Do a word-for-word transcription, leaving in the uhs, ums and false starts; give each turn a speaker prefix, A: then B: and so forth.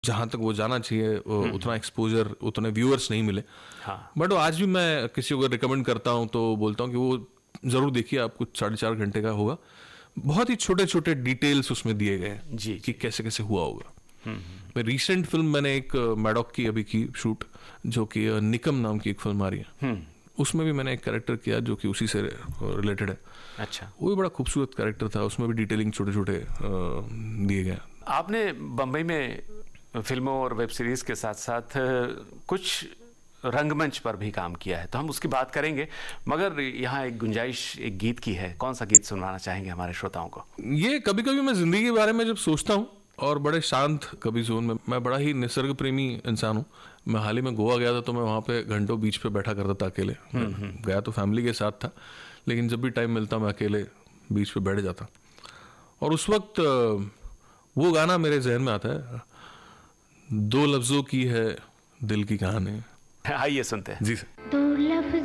A: जहाँ तक वो जाना चाहिए उतना एक्सपोजर, उतने व्यूअर्स नहीं मिले।
B: हाँ।
A: बट आज भी मैं किसी को रिकमेंड करता हूँ तो बोलता हूँ कि वो ज़रूर देखिए, आप कुछ साढ़े चार घंटे का होगा। बहुत ही छोटे छोटे डिटेल्स उसमें दिए गए हैं
B: जी,
A: कि कैसे कैसे हुआ होगा। मैं रिसेंट फिल्म मैंने एक मैडॉक की अभी की शूट, जो कि निकम नाम की एक फिल्म आ रही है, उसमें भी मैंने एक कैरेक्टर किया जो कि उसी से रिलेटेड है।
B: अच्छा।
A: वो भी बड़ा खूबसूरत कैरेक्टर था, उसमें भी डिटेलिंग छोटे छोटे दिए गए।
B: आपने बम्बई में फिल्मों और वेब सीरीज के साथ साथ कुछ रंगमंच पर भी काम किया है, तो हम उसकी बात करेंगे, मगर यहाँ एक गुंजाइश एक गीत की है। कौन सा गीत सुनवाना चाहेंगे हमारे श्रोताओं को?
A: ये कभी कभी मैं जिंदगी के बारे में जब सोचता हूँ और बड़े शांत कभी जोन में, मैं बड़ा ही निसर्ग प्रेमी इंसान हूँ। मैं हाल ही में गोवा गया था तो मैं वहाँ पे घंटों बीच पे बैठा करता था अकेले। गया तो फैमिली के साथ था, लेकिन जब भी टाइम मिलता मैं अकेले बीच पे बैठ जाता। और उस वक्त वो गाना मेरे जहन में आता है, दो लफ्जों की है दिल की कहानी।
B: आइए सुनते हैं।
A: जी सर।